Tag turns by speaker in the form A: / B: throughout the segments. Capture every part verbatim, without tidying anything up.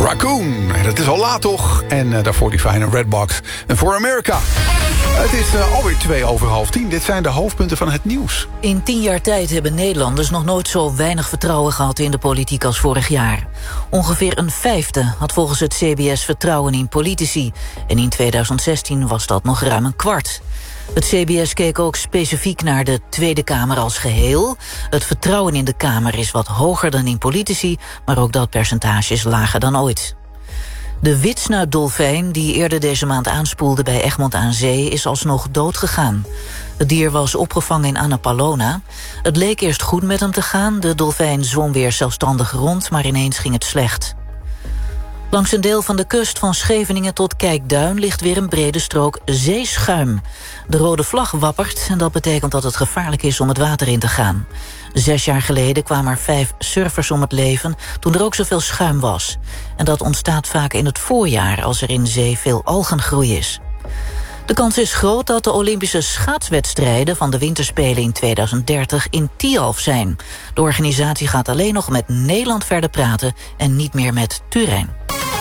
A: Raccoon. Dat is al laat toch? En uh, daarvoor die fijne Redbox. En For America. Het is uh, alweer twee over half tien. Dit zijn de hoofdpunten van het nieuws.
B: In tien jaar tijd hebben Nederlanders nog nooit zo weinig vertrouwen gehad in de politiek als vorig jaar. Ongeveer een vijfde had volgens het C B S vertrouwen in politici. En in tweeduizend zestien was dat nog ruim een kwart. Het C B S keek ook specifiek naar de Tweede Kamer als geheel. Het vertrouwen in de Kamer is wat hoger dan in politici, maar ook dat percentage is lager dan ooit. De witsnuitdolfijn, die eerder deze maand aanspoelde bij Egmond aan Zee, is alsnog doodgegaan. Het dier was opgevangen in Annapolona. Het leek eerst goed met hem te gaan. De dolfijn zwom weer zelfstandig rond, maar ineens ging het slecht. Langs een deel van de kust van Scheveningen tot Kijkduin ligt weer een brede strook zeeschuim. De rode vlag wappert en dat betekent dat het gevaarlijk is om het water in te gaan. Zes jaar geleden kwamen er vijf surfers om het leven toen er ook zoveel schuim was. En dat ontstaat vaak in het voorjaar als er in zee veel algengroei is. De kans is groot dat de Olympische schaatswedstrijden van de winterspelen in tweeduizend dertig in Tialf zijn. De organisatie gaat alleen nog met Nederland verder praten en niet meer met Turijn.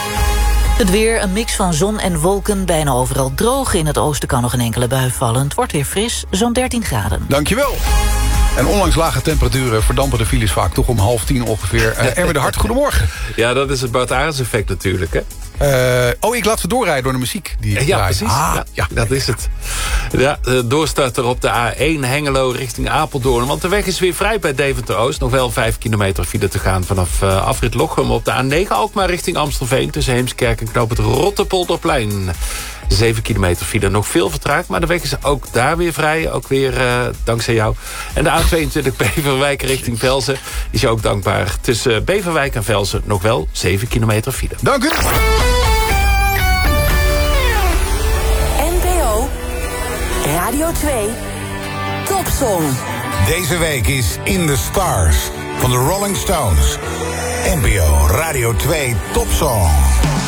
B: Het weer, een mix van zon en wolken, bijna overal droog. In het oosten kan nog een enkele bui vallen. Het wordt weer fris, zo'n dertien graden.
A: Dankjewel. En ondanks lage temperaturen verdampen de files vaak toch om half tien ongeveer. Uh, Erwin de Hart, goedemorgen.
C: Ja, dat is het Bart Arends effect natuurlijk, hè?
A: Uh, oh, ik laat ze doorrijden door de muziek die ik
C: Ja,
A: draai.
C: precies.
A: Ah,
C: ja,
A: ja.
C: Dat is het. Ja, doorstarter op de A één Hengelo richting Apeldoorn. Want de weg is weer vrij bij Deventer-Oost. Nog wel vijf kilometer file te gaan vanaf uh, afrit Lochem op de A negen. Ook maar richting Amstelveen tussen Heemskerk en knoop het Rottepolderplein. zeven kilometer file, nog veel vertraagd. Maar de weg is ook daar weer vrij. Ook weer uh, dankzij jou. En de A tweeëntwintig Beverwijk richting Velzen is je ook dankbaar. Tussen Beverwijk en Velzen nog wel zeven kilometer file.
A: Dank u.
D: Radio twee, Topsong.
E: Deze week is In the Stars van de Rolling Stones. N P O Radio twee Topsong.